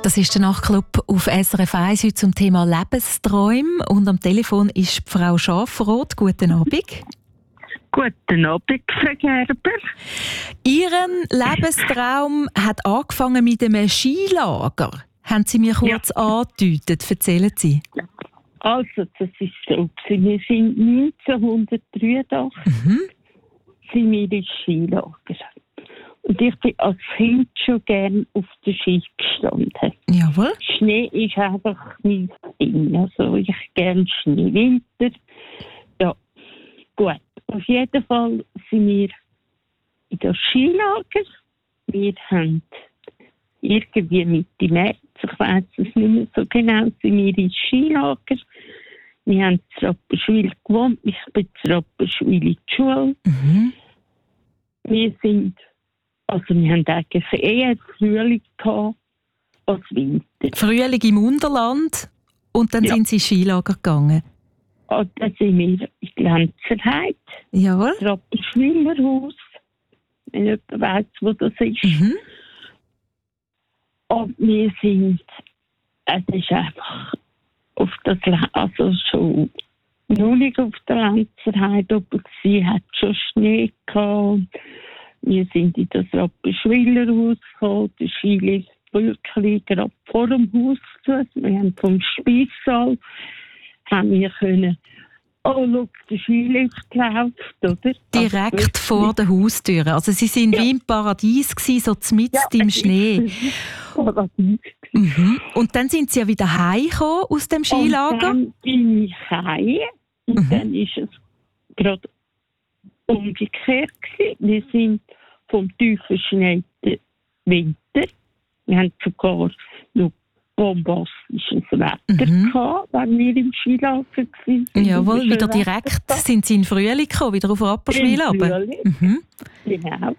Das ist der Nachtclub auf SRF 1 heute zum Thema Lebensträume. Und am Telefon ist die Frau Schafroth. Guten Abend. Guten Abend, Frau Gerber. Ihren Lebenstraum hat angefangen mit einem Skilager. Haben Sie mir kurz angedeutet? Erzählen Sie. Also, das ist so. Wir sind 1983 sind wir ins Skilager. Und ich bin als Kind schon gerne auf der Ski gestanden. Jawohl. Schnee ist einfach mein Ding. Also ich gerne Schnee, Winter. Ja, gut. Auf jeden Fall sind wir in das Skilager. Wir haben irgendwie Mitte März, ich weiss es nicht mehr so genau, sind wir ins Skilager. Wir haben in Rapperswil gewohnt. Ich bin in Rapperswil in die Schule. Wir haben eigentlich eher Frühling gehabt als Winter. Frühling im Unterland und dann sind Sie ins Skilager gegangen. Und dann sind wir in Glänzerheide. Jawohl. Das Rapperswiler Haus. Wenn jemand weiss, wo das ist. Und wir sind, es ist einfach auf das, also schon noch nicht auf der Lenzerheide, aber sie hat schon Schnee gehabt. Wir sind in das Rapperswiler Haus gekommen. Der Skilift wirklich gerade vor dem Haus zu. Wir haben vom Speissaal können, schau, der Skilift läuft, oder? Direkt vor der Haustür. Also Sie sind wie im Paradies gewesen, so mitten im Schnee. Paradies. Und dann sind Sie ja wieder heimgekommen aus dem Skilager? Und dann bin ich heim. Und dann ist es gerade umgekehrt gewesen. Wir sind vom tief verschneiten Winter. Wir haben sogar noch bombastisches Wetter gehabt, wenn wir im Skilager waren. Jawohl, wieder direkt sind Sie in Frühling gekommen, wieder auf Rapperswil runter. Genau.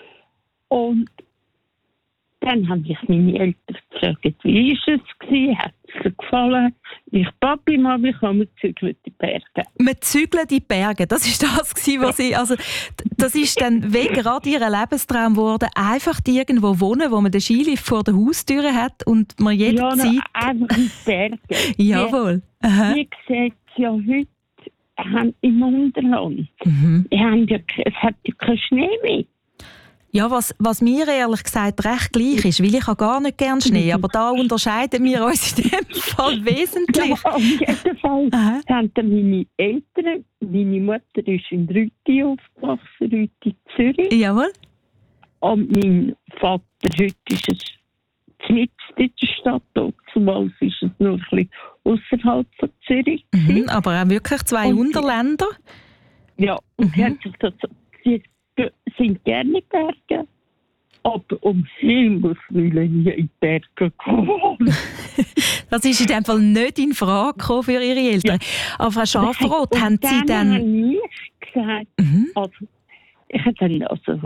Und dann haben mich meine Eltern gefragt, wie war es gewesen? Hat es dir gefallen? Ich, Papi, Mami, wir zügeln die Berge. Wir zügeln die Berge, das war das gewesen, was Sie, also das ist dann wie gerade Ihr Lebenstraum geworden, einfach irgendwo wohnen, wo man den Skilift vor der Haustür hat und man jederzeit... Ja, einfach in Bergen. Jawohl. Wie sieht es ja heute im Unterland. Es hat ja keinen Schnee mehr. Ja, was mir ehrlich gesagt recht gleich ist, weil ich habe gar nicht gerne Schnee, aber da unterscheiden wir uns in dem Fall wesentlich. Ja, auf jeden Fall haben meine Eltern, meine Mutter ist in Rüti aufgewachsen, Rüti Zürich. Jawohl. Und mein Vater, heute ist es mitten in der Stadt, zumal ist es nur ein bisschen außerhalb von Zürich. Aber auch wirklich zwei Unterländer. Ja, und sie sind gerne Berge, aber um Himmels Willen nie in die Berge gekommen. Das ist in dem Fall nicht in Frage gekommen für Ihre Eltern. Aber Frau Schafroth, haben Sie dann... habe ich gesagt, also, ich habe dann, also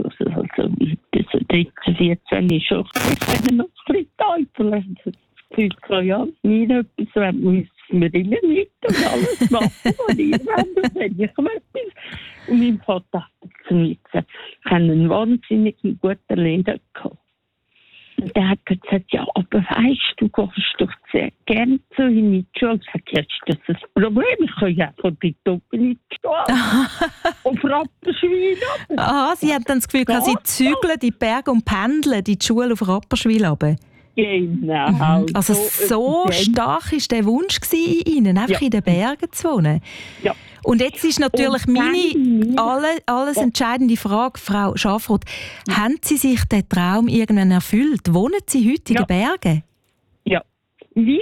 13, 14 ist schon noch ein bisschen teufeln. Das Gefühl kann ja nie etwas, müssen wir ihnen nicht und alles machen, was ihr wollt, und wenn ich etwas. Und mein Vater hat zu mir gesagt, ich habe einen wahnsinnig guten Lehrer gehabt. Und der hat gesagt, ja, aber weisst du, gehst doch sehr gerne zu ihm in die Schule. Ich sage, jetzt ist das ein Problem, ich kann ja von dort oben in die Schule. Auf Rapperswil. Sie haben dann das Gefühl, Sie zügeln die Berge und pendeln die Schule auf Rapperswil runter. Genau. Also so stark war der Wunsch in Ihnen, einfach in den Bergen zu wohnen. Ja. Und jetzt ist natürlich meine alles entscheidende Frage, Frau Schafroth. Haben Sie sich den Traum irgendwann erfüllt? Wohnen Sie heute in den Bergen? Ja. Wie?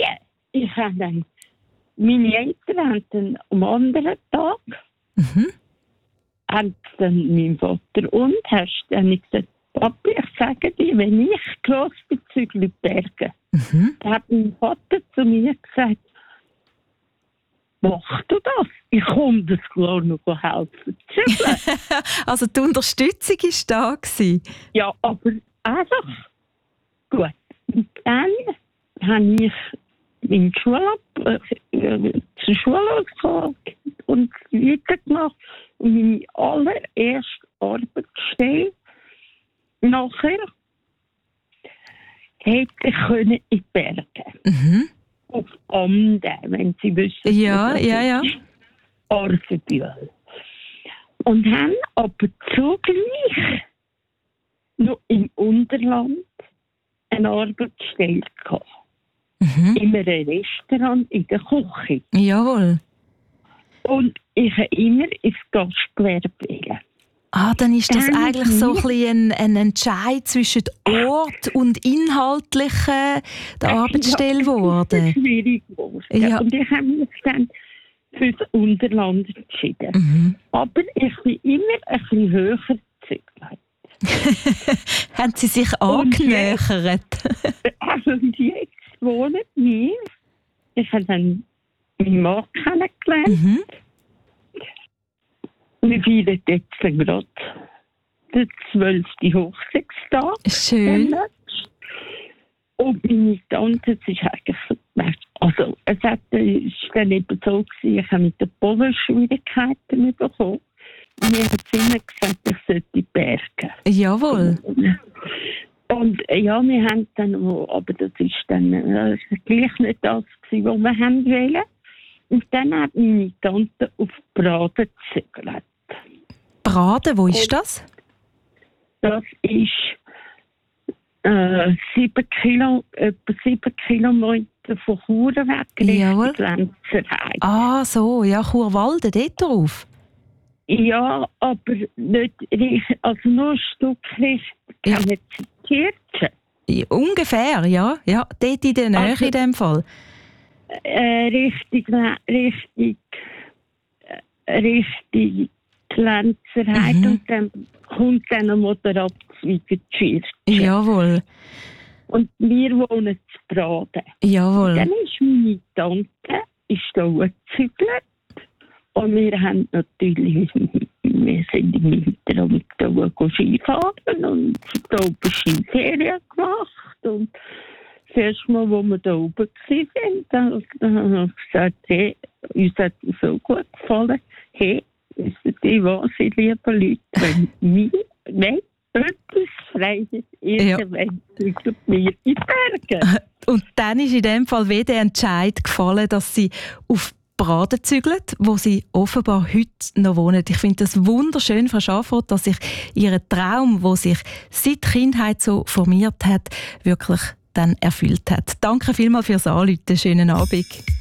Meine Eltern haben dann am anderen Tag haben dann mein Vater und hast dann gesagt, Papi, ich sage dir, wenn ich gross bezüglich Berge, dann hat mein Vater zu mir gesagt, mach du das? Ich komme das klar noch helfen. Also die Unterstützung war da. Ja, aber einfach gut. Und dann habe ich meine Schule zur Schule gegangen und weitergemacht. Und meine allererste Arbeitsstelle nachher hätte können in die Berge. Mhm. Auf Amden, wenn Sie wissen. Ja. Orfenbühl. Und haben aber zugleich noch im Unterland eine Arbeitsstelle gehabt. Mhm. In einem Restaurant, in der Küche. Jawohl. Und ich habe immer ins Gastgewerbe wählen. Dann ist das eigentlich so ein bisschen ein Entscheid zwischen Ort und inhaltlichen der Arbeitsstelle geworden. Das ist schwierig geworden. Ja. Und ich habe mich dann für das Unterland entschieden. Mhm. Aber ich bin immer ein bisschen höher gezügelt. Haben Sie sich angenähert? Also jetzt wohnen wir. Ich habe dann meinen Mann kennengelernt. Mhm. Wir feiern jetzt gerade den 12. Hochzeitstag. Schön. Und meine Tante, es ist eigentlich so, also es ist dann eben so gewesen, ich habe mit den Polen Schwierigkeiten bekommen. Mir hat sie immer gesagt, ich sollte bergen. Jawohl. Und ja, wir haben dann, aber das ist dann gleich nicht das gewesen, was wir haben wollen. Und dann hat meine Tante auf Braden gezögert. Braden, wo ist das? Das ist 7 etwa 7 Kilometer von Chur weg, Richtung Lenzerheide. So, ja, Churwalden, dort drauf. Ja, aber nicht richtig, also nur ein Stück Richtung Kirche. Ja, ungefähr, ja. Ja, dort in der Nähe Also, in dem Fall. Richtung Lenzerheide und dann kommt dann eine Moderabzweige die Kirche. Jawohl. Und wir wohnen zu Braden. Jawohl. Dann ist meine Tante hier gezügelt. Und wir haben natürlich, wir sind im Winter und Skifahren und da oben Skiferien gemacht. Und das erste Mal, als wir da oben waren, dann habe ich gesagt, hey, uns hat es so gut gefallen. Hey, wissen Sie was, ihr lieben Leute, wenn etwas Freies irgendwann zügelt mir in die Berge. Und dann ist in dem Fall wieder der Entscheid gefallen, dass Sie auf Braden zügeln, wo Sie offenbar heute noch wohnen. Ich finde das wunderschön, Frau Schafroth, dass sich Ihr Traum, der sich seit Kindheit so formiert hat, wirklich dann erfüllt hat. Danke vielmals fürs Anrufen. Schönen Abend.